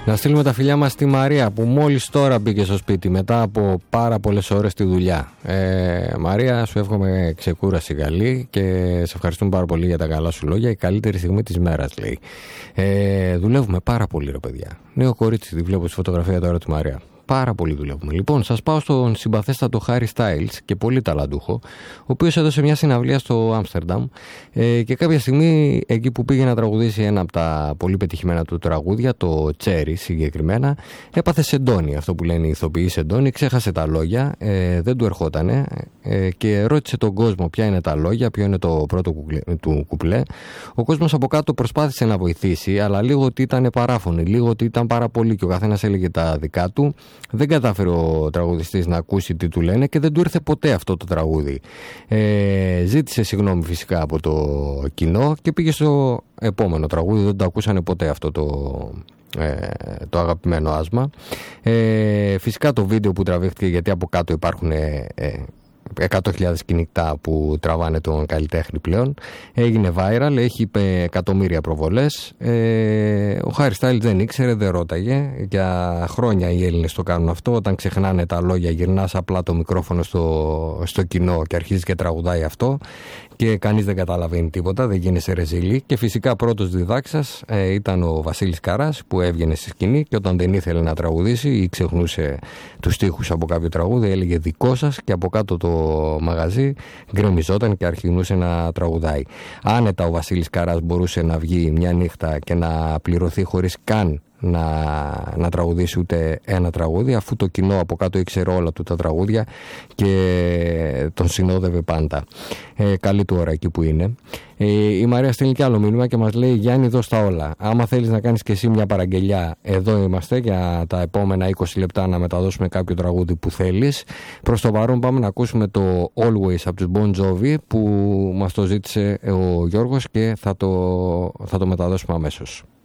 Να στείλουμε τα φιλιά μας στη Μαρία που μόλις τώρα μπήκε στο σπίτι μετά από πάρα πολλές ώρες στη δουλειά. Μαρία, σου εύχομαι ξεκούραση καλή και σε ευχαριστούμε πάρα πολύ για τα καλά σου λόγια. Η καλύτερη στιγμή της μέρας, λέει. Δουλεύουμε πάρα πολύ, ρε παιδιά. Νέο κορίτσι, τη βλέπω στη φωτογραφία τώρα τη Μαρία. Πάρα πολύ δουλεύουμε. Λοιπόν, σας πάω στον συμπαθέστατο Χάρι Στάιλς και πολύ ταλαντούχο, ο οποίος έδωσε μια συναυλία στο Άμστερνταμ και κάποια στιγμή εκεί που πήγε να τραγουδήσει ένα από τα πολύ πετυχημένα του τραγούδια, το Cherry συγκεκριμένα, έπαθε σεντόνι, αυτό που λένε οι ηθοποιοί σεντόνι, ξέχασε τα λόγια, δεν του ερχότανε και ρώτησε τον κόσμο ποια είναι τα λόγια, ποιο είναι το πρώτο του κουπλέ. Ο κόσμος από κάτω προσπάθησε να βοηθήσει, αλλά λίγο ότι ήταν παράφωνοι, λίγο ότι ήταν πάρα πολύ και ο καθένας έλεγε τα δικά του. Δεν κατάφερε ο τραγουδιστής να ακούσει τι του λένε και δεν του ήρθε ποτέ αυτό το τραγούδι. Ζήτησε συγγνώμη φυσικά από το κοινό και πήγε στο επόμενο τραγούδι. Δεν το ακούσανε ποτέ αυτό το αγαπημένο άσμα. Φυσικά το βίντεο που τραβήχτηκε, γιατί από κάτω υπάρχουν 100.000 κινητά που τραβάνε τον καλλιτέχνη πλέον, έγινε viral, έχει εκατομμύρια προβολές. Ο Χάρι Στάιλς δεν ήξερε, δεν ρώταγε. Για χρόνια οι Έλληνες το κάνουν αυτό. Όταν ξεχνάνε τα λόγια, γυρνάς απλά το μικρόφωνο στο κοινό και αρχίζει και τραγουδάει αυτό και κανείς δεν καταλαβαίνει τίποτα, δεν γίνεσαι ρεζίλη. Και φυσικά πρώτος διδάξας ήταν ο Βασίλης Καράς, που έβγαινε στη σκηνή και όταν δεν ήθελε να τραγουδήσει ή ξεχνούσε τους στίχους από κάποιο τραγούδι, έλεγε δικό σας, και από κάτω το μαγαζί γκρεμιζόταν και αρχινούσε να τραγουδάει. Άνετα ο Βασίλης Καράς μπορούσε να βγει μια νύχτα και να πληρωθεί χωρίς καν να τραγουδήσει ούτε ένα τραγούδι, αφού το κοινό από κάτω ήξερε όλα του τα τραγούδια και τον συνόδευε πάντα. Καλή του ώρα εκεί που είναι. Η Μαρία στέλνει κι άλλο μήνυμα και μας λέει: Γιάννη, δώσ' τα όλα. Άμα θέλεις να κάνεις και εσύ μια παραγγελιά, εδώ είμαστε για τα επόμενα 20 λεπτά να μεταδώσουμε κάποιο τραγούδι που θέλεις. Προς το παρόν πάμε να ακούσουμε το Always από τους Bon Jovi, που μας το ζήτησε ο Γιώργος και θα το μεταδώσουμε αμέσως.